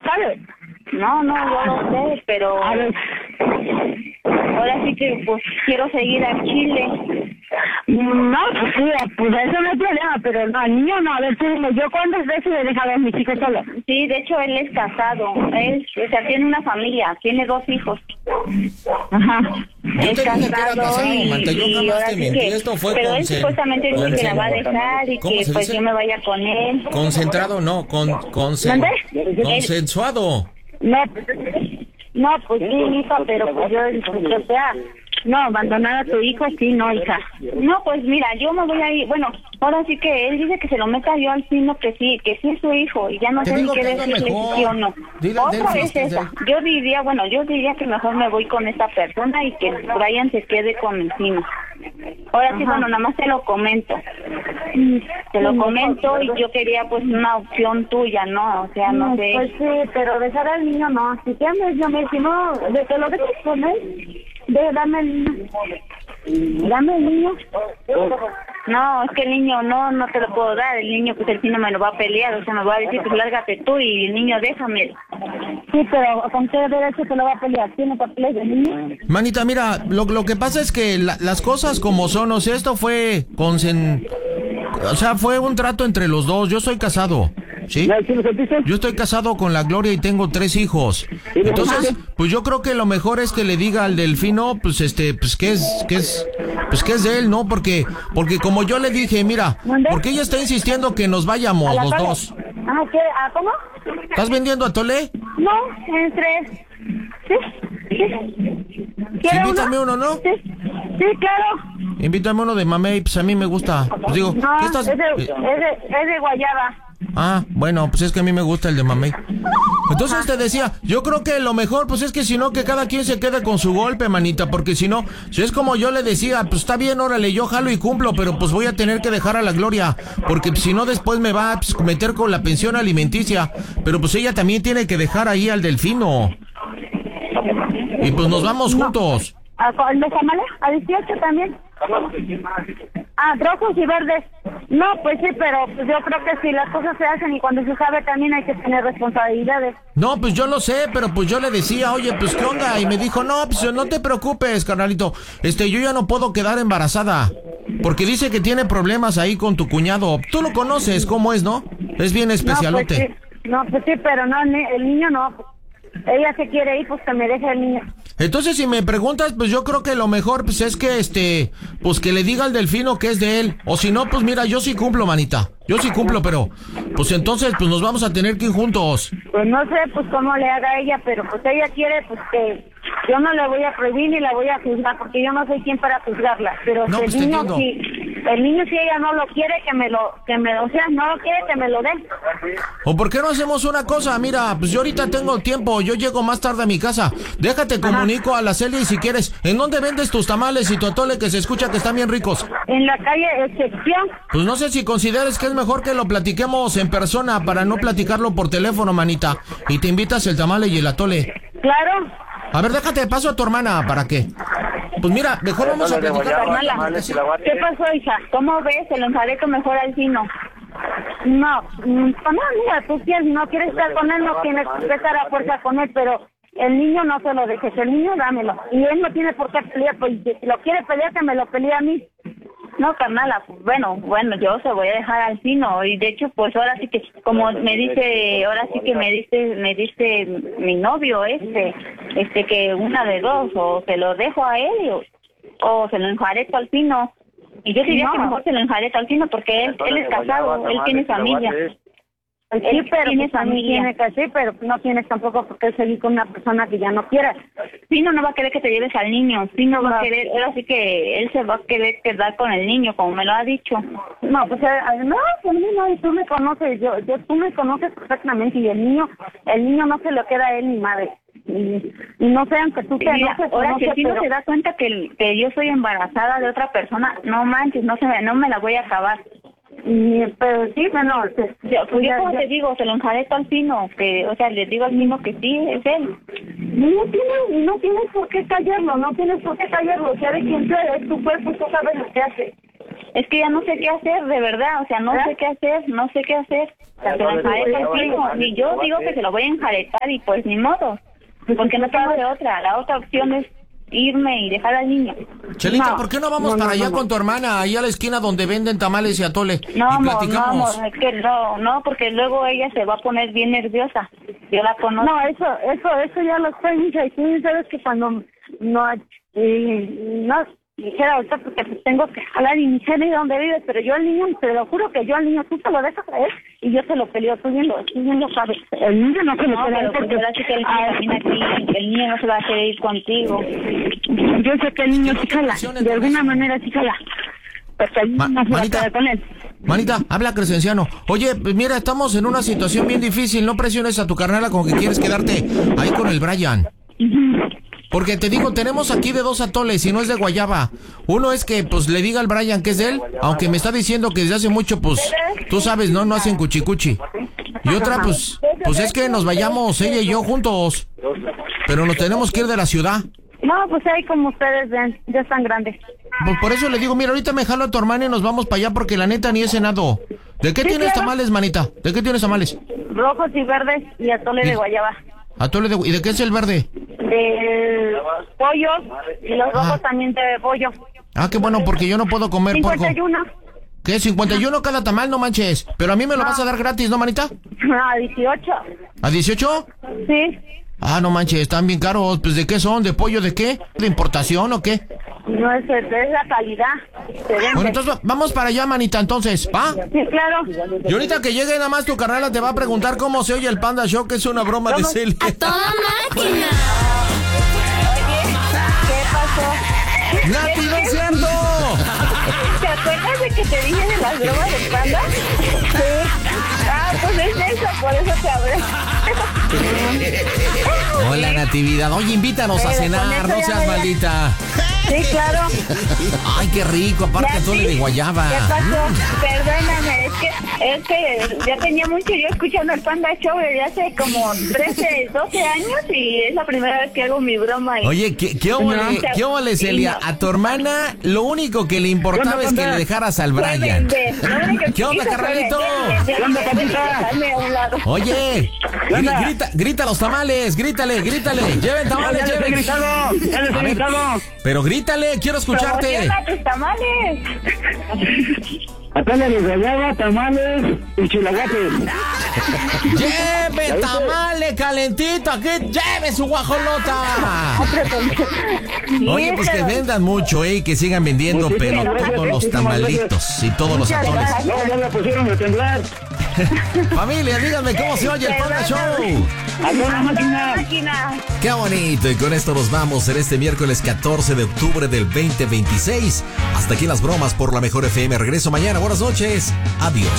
sabes. No, yo lo sé, pero A ver. ahora sí que pues quiero seguir a Chile. No, pues sí, pues eso no es problema, pero no, al niño no. A ver, tú dime, ¿yo cuántas veces he dejado a mis hijos solos? Sí, de hecho él es casado, él, o sea, tiene una familia, tiene 2 hijos. Ajá. Yo te dije que era casado, Manta, yo jamás ahora te sí mentí, que, esto fue pero él supuestamente dice que la va a dejar y ¿Cómo que se pues dice? yo me vaya con él. Concentrado, no, ¿Mande? consensuado. No, pues sí, hija, pero pues yo, o sea, no, abandonar a tu hijo, sí, no, hija. No, pues mira, yo me voy a ir, bueno, ahora sí que él dice que se lo meta yo al sino que sí es su hijo, y ya no Te sé ni digo qué que es lo decirle mejor. sí o no. Dile, Otra dile, vez sí, esa, sí. yo diría que mejor me voy con esta persona y que Brian se quede con el sino. Ahora sí, bueno, nada más te lo comento. Te lo comento y yo quería pues una opción tuya, ¿no? O sea, no sé. Pues sí, pero dejar al niño no. Si quieres, si no, de que lo dejes con él, dame el niño. Dame el niño. No, es que el niño no te lo puedo dar. El niño, pues el niño me lo va a pelear, o sea, me va a decir, pues lárgate tú y el niño déjame. Sí, pero ¿con qué derecho te lo va a pelear? ¿Tiene papeles de niño? Manita, mira, lo que pasa es que las cosas como son, o sea, esto fue fue un trato entre los dos. Yo soy casado, ¿sí? Yo estoy casado con la Gloria y tengo 3 hijos. Entonces, pues yo creo que lo mejor es que le diga al Delfino, pues que es de él, ¿no? Porque como yo le dije, mira, porque ella está insistiendo que nos vayamos los dos. Ah, ¿qué? ¿Ah, cómo? ¿Estás vendiendo atole? No, en 3. ¿Sí? Sí, invítame uno, ¿no? Sí, claro. Invítame uno de mamey, pues a mí me gusta. Pues digo, No, ¿qué estás? es de guayaba. Ah, bueno, pues es que a mí me gusta el de mamey. Entonces te decía, yo creo que lo mejor, pues es que si no, que cada quien se quede con su golpe, manita, porque si no, si es como yo le decía, pues está bien, órale, yo jalo y cumplo, pero pues voy a tener que dejar a la Gloria, porque si no después me va a meter con la pensión alimenticia, pero pues ella también tiene que dejar ahí al Delfino. Y pues nos vamos juntos. ¿El de Jamala? ¿A 18 también? Rojos y verdes. No, pues sí, pero pues yo creo que si las cosas se hacen y cuando se sabe también hay que tener responsabilidades. No, pues yo lo sé, pero pues yo le decía, oye, pues ¿qué onda? Y me dijo, no, pues no te preocupes, carnalito, yo ya no puedo quedar embarazada, porque dice que tiene problemas ahí con tu cuñado. Tú lo conoces, ¿cómo es, no? Es bien especialote. No, pues sí, pero no, el niño no. Ella se quiere ir, pues que me deje el niño. Entonces, si me preguntas, pues yo creo que lo mejor, pues es que, pues que le diga al Delfino que es de él. O si no, pues mira, yo sí cumplo, manita. Yo sí cumplo, pero, pues entonces, pues nos vamos a tener que ir juntos. Pues no sé, pues cómo le haga ella, pero pues ella quiere, pues que yo no le voy a prohibir ni la voy a juzgar, porque yo no soy quien para juzgarla. Pero no, si pues el niño si ella no lo quiere, o sea, no lo quiere, que me lo dé. ¿O por qué no hacemos una cosa? Mira, pues yo ahorita tengo tiempo, yo llego más tarde a mi casa. Déjate, comunico a la Celia y si quieres, ¿en dónde vendes tus tamales y tu atole que se escucha que están bien ricos? En la calle Excepción. Pues no sé si consideres que es mejor que lo platiquemos en persona para no platicarlo por teléfono, manita. Y te invitas el tamale y el atole. Claro. A ver, déjate de paso a tu hermana, ¿para qué? Pues mira, mejor vamos a platicar. ¿Qué pasó, hija? ¿Cómo ves? Se lo enjareto mejor al Sino. No, mira, tú no quieres estar con él, no tienes que estar a fuerza con él, pero el niño no se lo dejes, el niño dámelo. Y él no tiene por qué pelear, pues si lo quiere pelear, que me lo pelee a mí. No, carnala, bueno, yo se voy a dejar al Sino y de hecho, pues ahora sí que, como me dice mi novio que una de dos, o se lo dejo a él o se lo enjareto al Sino. Y yo diría que mejor se lo enjareto al Sino porque él es casado, él tiene familia. Sí, pero tiene familia. Pero no tienes tampoco por qué seguir con una persona que ya no quieras. Sino no va a querer que te lleves al niño. Sino va a querer, ahora sí que él se va a querer quedar con el niño, como me lo ha dicho. No, pues no, tú me conoces, tú me conoces perfectamente y el niño no se lo queda a él ni madre. Y no sé, aunque tú te enojes. Ahora, si el Sino se da cuenta que yo soy embarazada de otra persona, no manches, no me la voy a acabar. Pero sí, bueno, yo como te digo, se lo enjareto al Sino, o sea, le digo al Sino que sí, es él. No tienes por qué callarlo, o sea, de quién tú eres, tu cuerpo, tú sabes lo que hace. Es que ya no sé qué hacer, de verdad, o sea, no sé qué hacer. O sea, se lo enjareta el fijo. Y yo digo que se lo voy a enjaretar y pues ni modo. Porque no tengo de otra. La otra opción es irme y dejar al niño. Chelita, ¿por qué no vamos para allá con tu hermana, ahí a la esquina donde venden tamales y atole? No, y amor, platicamos. es que no, porque luego ella se va a poner bien nerviosa. Yo la conozco. No, eso ya lo sé, hija, y tú sabes que cuando no dijera ahorita porque pues tengo que jalar y ni sé ni dónde vives, pero yo al niño, te lo juro que yo al niño, tú te lo dejas a él y yo se lo peleo, tú bien lo sabes. El niño no se lo pelea porque ahora sí que el niño camina aquí, el niño no se va a querer ir contigo. Yo sé que el niño sí jala, de alguna manera sí jala. Pues el niño no se va a quedar con él. Manita, habla Crescenciano. Oye, pues mira, estamos en una situación bien difícil, no presiones a tu carnala como que quieres quedarte ahí con el Brian. Porque te digo, tenemos aquí de 2 atoles y no es de guayaba. Uno es que pues le diga al Brian que es de él, aunque me está diciendo que desde hace mucho pues tú sabes, no hacen cuchicuchi. Y otra pues es que nos vayamos ella y yo juntos. Pero nos tenemos que ir de la ciudad. No, pues ahí como ustedes ven, ya están grandes. Pues por eso le digo, mira, ahorita me jalo a tu hermana y nos vamos para allá porque la neta ni he cenado. ¿De qué tienes tamales, manita? ¿De qué tienes tamales? Rojos y verdes y atole de guayaba. Atole ¿y de qué es el verde? De pollo y los rojos también de pollo. Ah, qué bueno, porque yo no puedo comer 51. porco. ¿Qué? 51 cada tamal, no manches. Pero a mí me lo vas a dar gratis, ¿no, manita? A 18. ¿A 18? Sí. Ah, no manches, están bien caros. Pues, ¿de qué son? ¿De pollo de qué? ¿De importación o qué? No, es la calidad. Bueno, entonces vamos para allá, manita, entonces, ¿va? Sí, claro. Y ahorita que llegue nada más tu carnala te va a preguntar cómo se oye el Panda Show, que es una broma de Celia. ¡A toda máquina! ¿Qué pasó? ¡Nati, no es cierto! ¿Te acuerdas de que te dije de las bromas del Panda? Sí. Ah, pues es eso, por eso te hablé. Hola, Natividad. Oye, invítanos a cenar, no seas maldita. Sí, claro. Ay, qué rico, aparte atole de guayaba. ¿Qué pasó? Perdóname, es que ya tenía mucho yo escuchando el Panda Show desde hace como 13, 12 años y es la primera vez que hago mi broma. Oye, ¿qué óvole, Celia? A tu hermana lo único que le importaba es que le dejaras al Brian. ¿Qué onda, carnalito? Oye, grita los tamales, grítale. Lleven tamales, lleven. A ver, pero grítale, quiero escucharte. ¡Promociona tus tamales! Atole de guayaba, tamales y chilaguates. ¡Lleve tamale calentito! ¡Aquí lleve su guajolota! Oye, pues que vendan mucho, que sigan vendiendo, pero todos los tamalitos y todos los atoles. No, ya la pusieron a temblar. Familia, díganme cómo se oye el Panda Show. ¡A toda máquina! Qué bonito, y con esto nos vamos en este miércoles 14 de octubre del 2026. Hasta aquí las bromas por la Mejor FM. Regreso mañana. Buenas noches. Adiós.